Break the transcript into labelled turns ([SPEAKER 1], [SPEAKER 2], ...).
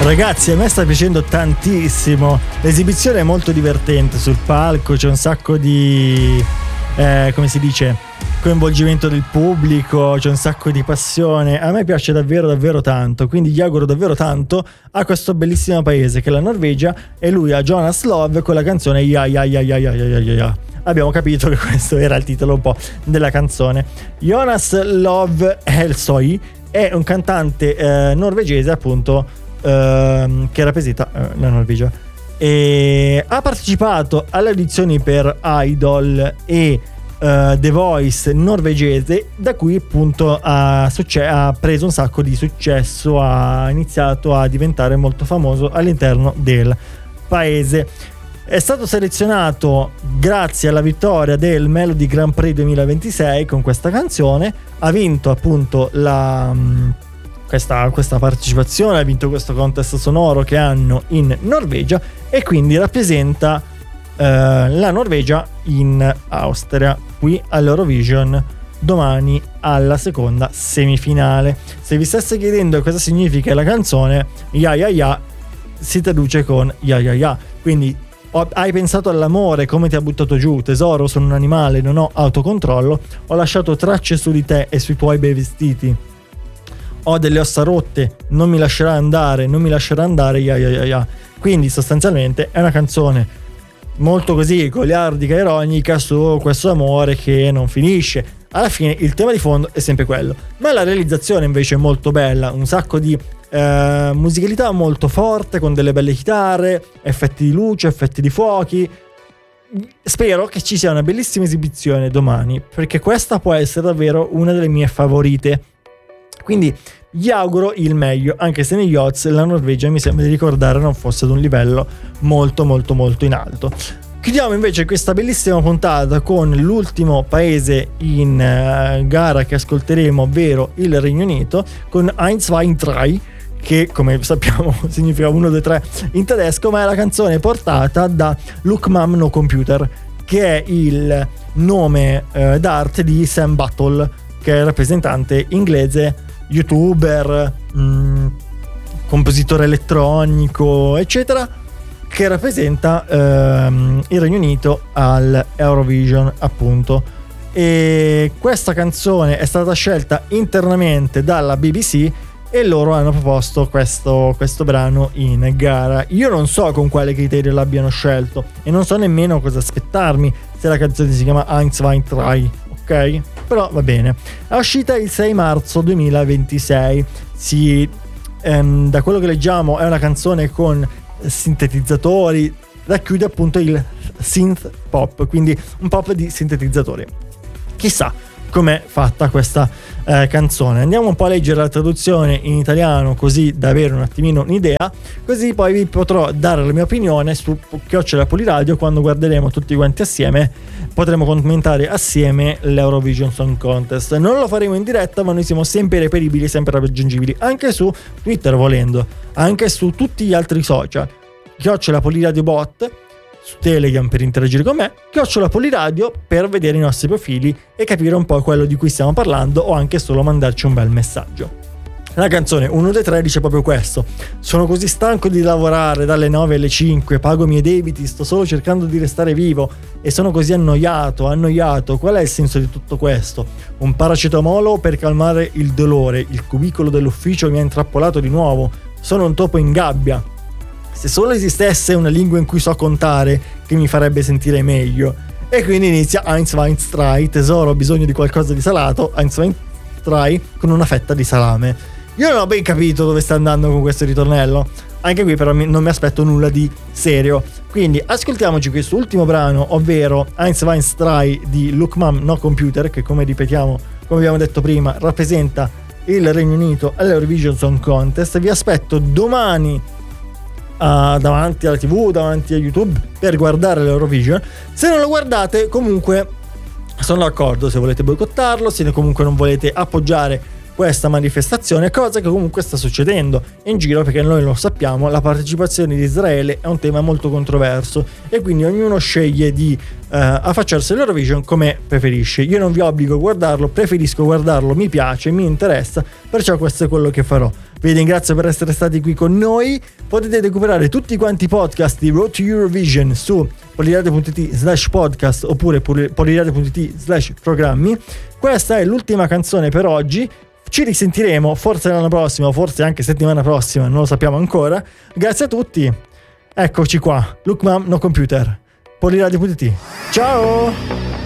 [SPEAKER 1] Ragazzi, a me sta piacendo tantissimo. L'esibizione è molto divertente sul palco, c'è un sacco di come si dice, coinvolgimento del pubblico, c'è un sacco di passione. A me piace davvero davvero tanto, quindi gli auguro davvero tanto a questo bellissimo paese che è la Norvegia, e lui a Jonas Love con la canzone Ya Ya Ya Ya Ya Ya Ya Ya. Abbiamo capito che questo era il titolo un po' della canzone. Jonas Love Helsøy è un cantante norvegese, appunto, che rappresenta la Norvegia, e ha partecipato alle audizioni per Idol e The Voice norvegese, da cui appunto ha preso un sacco di successo, ha iniziato a diventare molto famoso all'interno del paese. È stato selezionato grazie alla vittoria del Melody Grand Prix 2026 con questa canzone, ha vinto appunto questa partecipazione, ha vinto questo contest sonoro che hanno in Norvegia, e quindi rappresenta la Norvegia in Austria qui all'Eurovision domani alla seconda semifinale. Se vi stesse chiedendo cosa significa la canzone, Ya Ya Ya si traduce con Ya Ya Ya, quindi hai pensato all'amore, come ti ha buttato giù, tesoro, sono un animale, non ho autocontrollo, ho lasciato tracce su di te e sui tuoi bei vestiti, ho delle ossa rotte, non mi lascerà andare, non mi lascerà andare, ya ya ya ya. Quindi sostanzialmente è una canzone molto così goliardica e ironica su questo amore che non finisce. Alla fine il tema di fondo è sempre quello, ma la realizzazione invece è molto bella, un sacco di musicalità molto forte, con delle belle chitarre, effetti di luce, effetti di fuochi. Spero che ci sia una bellissima esibizione domani, perché questa può essere davvero una delle mie favorite. Quindi gli auguro il meglio, anche se negli odds la Norvegia, mi sembra di ricordare, non fosse ad un livello molto molto molto in alto. Chiudiamo invece questa bellissima puntata con l'ultimo paese in gara che ascolteremo, ovvero il Regno Unito, con 1, 2, 3, che come sappiamo significa 1, 2, 3 in tedesco, ma è la canzone portata da Look Mum No Computer, che è il nome d'arte di Sam Battle, che è rappresentante inglese, youtuber, compositore elettronico, eccetera, che rappresenta il Regno Unito al Eurovision, appunto. E questa canzone è stata scelta internamente dalla BBC e loro hanno proposto questo brano in gara. Io non so con quale criterio l'abbiano scelto e non so nemmeno cosa aspettarmi se la canzone si chiama 1, 2, 3, ok? Però va bene. È uscita il 6 marzo 2026. Da quello che leggiamo è una canzone con sintetizzatori, racchiude appunto il synth pop, quindi un pop di sintetizzatori. Chissà com'è fatta questa canzone. Andiamo un po' a leggere la traduzione in italiano, così da avere un attimino un'idea, così poi vi potrò dare la mia opinione su Chiocciola Poliradio. Quando guarderemo tutti quanti assieme potremo commentare assieme l'Eurovision Song Contest. Non lo faremo in diretta, ma noi siamo sempre reperibili, sempre raggiungibili, anche su Twitter volendo, anche su tutti gli altri social. Chiocciola Poliradio Bot su Telegram per interagire con me, Chiocciola Poliradio per vedere i nostri profili e capire un po' quello di cui stiamo parlando, o anche solo mandarci un bel messaggio. La canzone 1, 2, 3 dice proprio questo: sono così stanco di lavorare dalle 9 alle 5, pago i miei debiti, sto solo cercando di restare vivo e sono così annoiato, qual è il senso di tutto questo? Un paracetamolo per calmare il dolore, il cubicolo dell'ufficio mi ha intrappolato di nuovo, sono un topo in gabbia. Se solo esistesse una lingua in cui so contare, che mi farebbe sentire meglio. E quindi inizia 1, 2, 3, tesoro, ho bisogno di qualcosa di salato, 1, 2, 3, con una fetta di salame. Io non ho ben capito dove sta andando con questo ritornello, anche qui però non mi aspetto nulla di serio. Quindi ascoltiamoci questo ultimo brano, ovvero 1, 2, 3 di Look Mum No Computer, che come abbiamo detto prima, rappresenta il Regno Unito all'Eurovision Song Contest. Vi aspetto domani davanti alla TV, davanti a YouTube per guardare l'Eurovision. Se non lo guardate, comunque sono d'accordo, se volete boicottarlo, se comunque non volete appoggiare questa manifestazione, cosa che comunque sta succedendo in giro, perché noi lo sappiamo, la partecipazione di Israele è un tema molto controverso e quindi ognuno sceglie di affacciarsi all'Eurovision come preferisce. Io non vi obbligo a guardarlo, preferisco guardarlo, mi piace, mi interessa, perciò questo è quello che farò. Vi ringrazio per essere stati qui con noi. Potete recuperare tutti quanti i podcast di Road to Eurovision su poliradio.it/podcast oppure poliradio.it/programmi. Questa è l'ultima canzone per oggi. Ci risentiremo forse l'anno prossimo, forse anche settimana prossima, non lo sappiamo ancora. Grazie a tutti. Eccoci qua. Look Mom No Computer. Poliradio.it. Ciao!